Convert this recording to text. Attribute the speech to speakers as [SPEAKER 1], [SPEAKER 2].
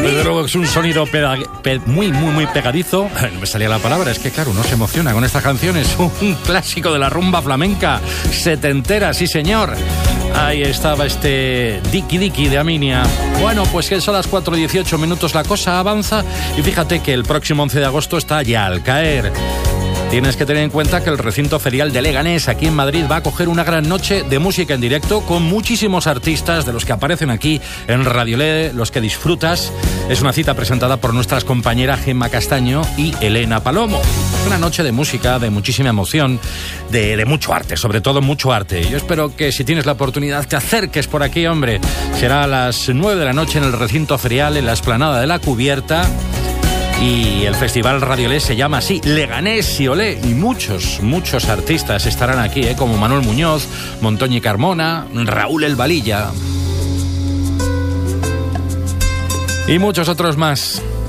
[SPEAKER 1] Desde luego es un sonido muy pegadizo. No me salía la palabra, es que claro, uno se emociona con estas canciones. Un clásico de la rumba flamenca setentera, sí señor. Ahí estaba este Diki Diki de Aminia. Bueno, pues que son las 4:18 minutos, la cosa avanza y fíjate que el próximo 11 de agosto está ya al caer. Tienes que tener en cuenta que el recinto ferial de Leganés, aquí en Madrid, va a acoger una gran noche de música en directo con muchísimos artistas de los que aparecen aquí en Radio Le, los que disfrutas. Es una cita presentada por nuestras compañeras Gemma Castaño y Elena Palomo. Una noche de música, de muchísima emoción, de mucho arte, sobre todo mucho arte. Yo espero que si tienes la oportunidad te acerques por aquí, hombre. Será a las 9 de la noche en el recinto ferial, en la explanada de la Cubierta. Y el Festival Radio Le se llama así, Leganés y Olé. Y muchos artistas estarán aquí, como Manuel Muñoz, Montoñi Carmona, Raúl El Valilla y muchos otros más.